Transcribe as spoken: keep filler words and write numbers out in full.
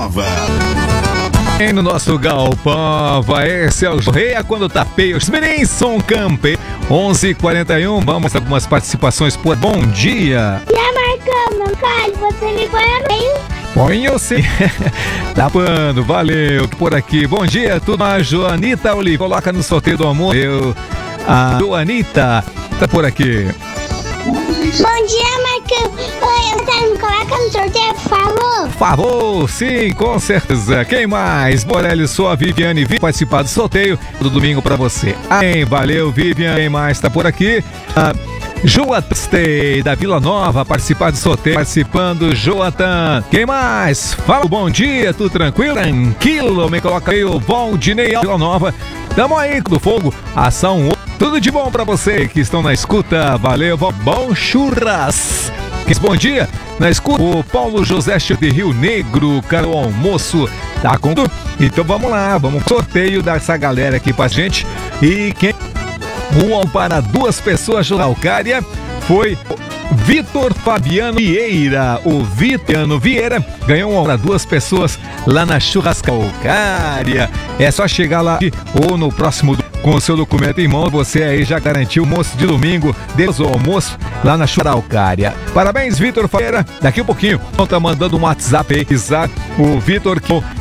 Nova. E no nosso galpão, vai esse é o Reia quando tapeia os Smirinson Campe. onze e quarenta e um, vamos a algumas participações por bom dia. E a Marcão, não cale, você me põe no meio. Ponho sim. Tapando, valeu. Por aqui, bom dia, tudo. A Joanita Oliveira, coloca no sorteio do amor. Eu, a Joanita, tá por aqui. Bom dia, Marcão. Oi, você me coloca no sorteio, por favor? Favor, sim, com certeza. Quem mais? Morelli, sou a Viviane, vi participar do sorteio do domingo pra você. Aí, valeu, Viviane. Quem mais tá por aqui? Ah, Joatã da Vila Nova, participar do sorteio, participando, Joatan. Quem mais? Fala, bom dia, tudo tranquilo? Tranquilo, me coloca aí o Valdinei Vila Nova. Tamo aí do fogo, ação. Tudo de bom pra você que estão na escuta, valeu, bom churras. Bom dia, na escuta, o Paulo José de Rio Negro, cara, o almoço, tá com tudo? Então vamos lá, vamos pro sorteio dessa galera aqui pra gente. E quem um para duas pessoas na Alcária foi Vitor Fabiano Vieira. O Vitor Vieira ganhou um para duas pessoas lá na Churrascalcária. É só chegar lá ou no próximo com o seu documento em mão, você aí já garantiu o almoço de domingo, Deus o almoço lá na Churrascalcária. Parabéns, Vitor Fabiano. Daqui um pouquinho, tá mandando um WhatsApp aí, o Vitor que